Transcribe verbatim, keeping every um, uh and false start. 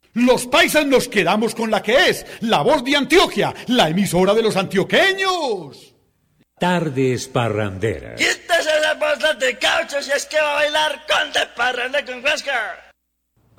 Los paisas nos quedamos con la que es La Voz de Antioquia, la emisora de los antioqueños. Tardes parranderas. Quítese esa bolsa de caucho si es que va a bailar con de parranda con Huáscar.